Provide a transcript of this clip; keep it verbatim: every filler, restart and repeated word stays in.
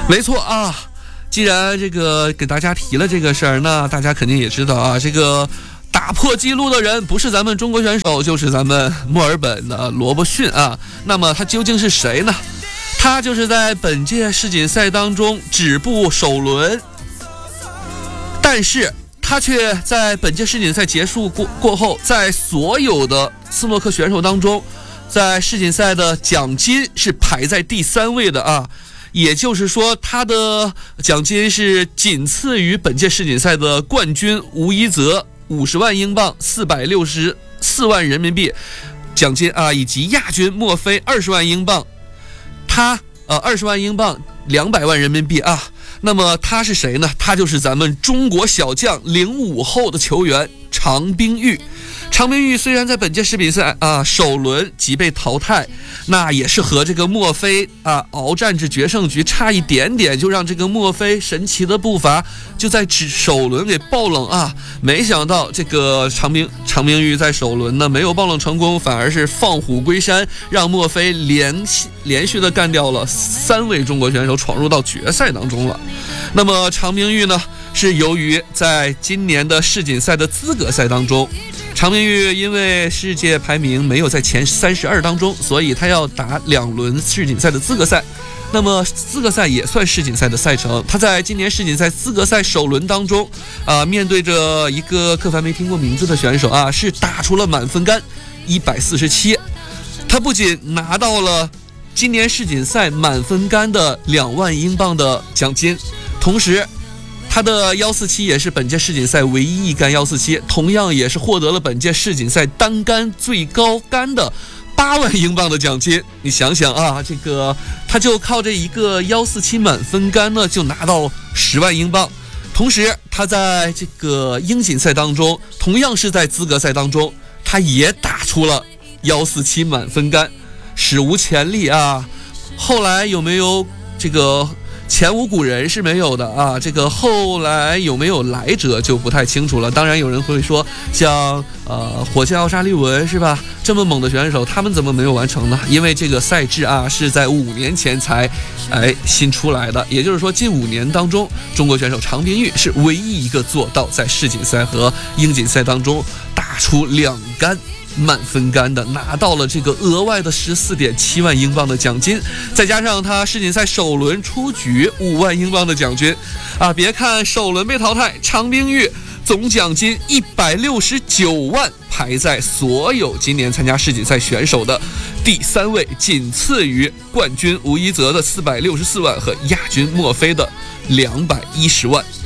没错啊，既然这个给大家提了这个事儿，那大家肯定也知道啊，这个打破纪录的人不是咱们中国选手，就是咱们墨尔本的罗伯逊啊。那么他究竟是谁呢？他就是在本届世锦赛当中止步首轮，但是他却在本届世锦赛结束过过后，在所有的斯诺克选手当中，在世锦赛的奖金是排在第三位的啊。也就是说，他的奖金是仅次于本届世锦赛的冠军吴一泽五十万英镑四百六十四万人民币奖金啊，以及亚军墨菲二十万英镑，他呃二十万英镑两百万人民币啊。那么他是谁呢？他就是咱们中国小将零五后的球员常冰玉。常冰玉虽然在本届世锦赛啊首轮即被淘汰，那也是和这个墨菲啊鏖战至决胜局，差一点点就让这个墨菲神奇的步伐就在首轮给爆冷啊！没想到这个常冰常冰玉在首轮呢没有爆冷成功，反而是放虎归山，让墨菲连连续的干掉了三位中国选手，闯入到决赛当中了。那么常冰玉呢，是由于在今年的世锦赛的资格赛当中，常冰玉因为世界排名没有在前三十二当中，所以他要打两轮世锦赛的资格赛。那么资格赛也算世锦赛的赛程，他在今年世锦赛资格赛首轮当中啊、呃，面对着一个克凡没听过名字的选手啊，是打出了满分杆一百四十七。他不仅拿到了今年世锦赛满分杆的两万英镑的奖金，同时他的一四七也是本届世锦赛唯一一杆一四七，同样也是获得了本届世锦赛单杆最高杆的八万英镑的奖金。你想想啊，这个他就靠这一个一四七满分杆呢，就拿到十万英镑。同时他在这个英锦赛当中，同样是在资格赛当中，他也打出了一四七满分杆，史无前例啊！后来有没有这个前无古人是没有的啊，这个后来有没有来者就不太清楚了。当然有人会说，像呃火箭奥沙利文是吧，这么猛的选手，他们怎么没有完成呢？因为这个赛制啊是在五年前才哎新出来的，也就是说近五年当中，中国选手常冰玉是唯一一个做到在世锦赛和英锦赛当中打出两杆满分杆的，拿到了这个额外的 十四点七万英镑的奖金，再加上他世锦赛首轮出局五万英镑的奖金啊！别看首轮被淘汰，常冰玉总奖金一百六十九万，排在所有今年参加世锦赛选手的第三位，仅次于冠军吴一泽的四百六十四万和亚军墨菲的两百一十万。